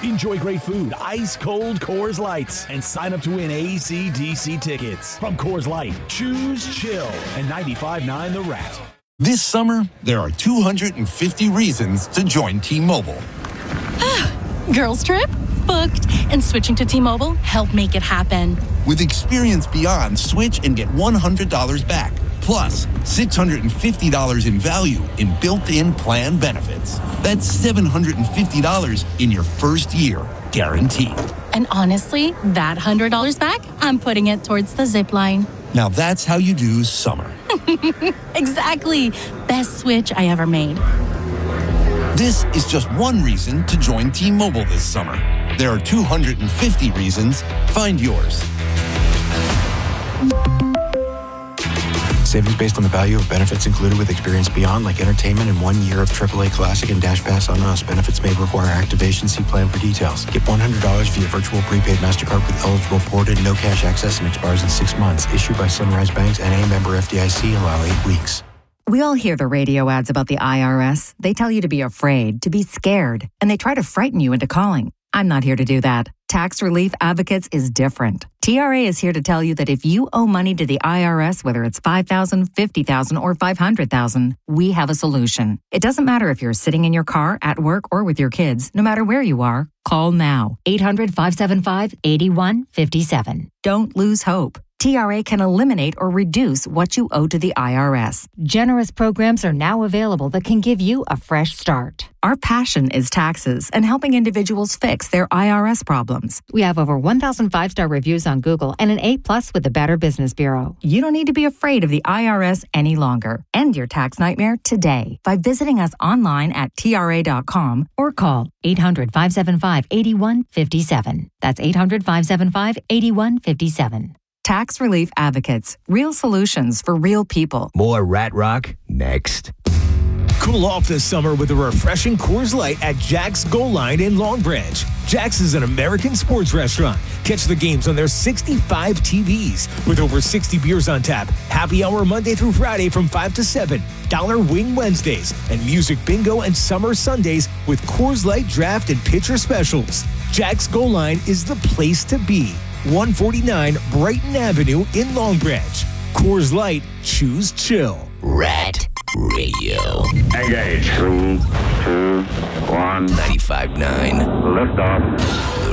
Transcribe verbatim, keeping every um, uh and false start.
Enjoy great food, ice-cold Coors Lights, and sign up to win A C D C tickets. From Coors Light, choose chill and ninety-five point nine The Rat. This summer, there are two hundred fifty reasons to join T-Mobile. Girls trip? Booked. And switching to T-Mobile helped make it happen. With Experience Beyond, switch and get one hundred dollars back. Plus, six hundred fifty dollars in value in built-in plan benefits. That's seven hundred fifty dollars in your first year, guaranteed. And honestly, that one hundred dollars back, I'm putting it towards the zip line. Now that's how you do summer. Exactly. Best switch I ever made. This is just one reason to join T-Mobile this summer. There are two hundred fifty reasons. Find yours. Savings based on the value of benefits included with Experience Beyond, like entertainment and one year of triple A Classic and Dash Pass on us. Benefits may require activation. See plan for details. Get one hundred dollars via virtual prepaid MasterCard with eligible ported, no cash access, and expires in six months. Issued by Sunrise Banks, N A member F D I C. Allow eight weeks. We all hear the radio ads about the I R S. They tell you to be afraid, to be scared, and they try to frighten you into calling. I'm not here to do that. Tax Relief Advocates is different. T R A is here to tell you that if you owe money to the I R S, whether it's five thousand dollars, fifty thousand dollars, or five hundred thousand dollars, we have a solution. It doesn't matter if you're sitting in your car, at work, or with your kids. No matter where you are, call now. eight hundred, five seven five, eight one five seven. Don't lose hope. T R A can eliminate or reduce what you owe to the I R S. Generous programs are now available that can give you a fresh start. Our passion is taxes and helping individuals fix their I R S problems. We have over one thousand five-star reviews on Google and an A-plus with the Better Business Bureau. You don't need to be afraid of the I R S any longer. End your tax nightmare today by visiting us online at T R A dot com or call eight hundred, five seven five, eight one five seven. That's eight hundred, five seven five, eight one five seven. Tax Relief Advocates. Real solutions for real people. More Rat Rock next. Cool off this summer with a refreshing Coors Light at Jack's Goal Line in Long Branch. Jack's is an American sports restaurant. Catch the games on their sixty-five T Vs with over sixty beers on tap. Happy hour Monday through Friday from five to seven. Dollar Wing Wednesdays. And music bingo and summer Sundays with Coors Light draft and pitcher specials. Jack's Goal Line is the place to be. one forty-nine Brighton Avenue in Long Branch. Coors Light, choose chill. Rat Radio. Engage. Three, two, one. ninety-five point nine. Lift off.